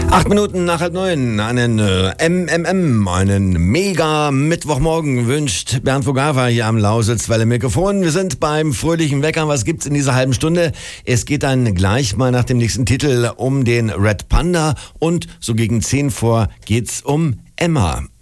8 Minuten nach 8:30, einen mega Mittwochmorgen wünscht Bernd Vogava hier am Lausitzwelle Mikrofon. Wir sind beim fröhlichen Wecker. Was gibt's in dieser halben Stunde? Es geht dann gleich mal nach dem nächsten Titel um den Red Panda und so gegen 10 vor geht's um Emma.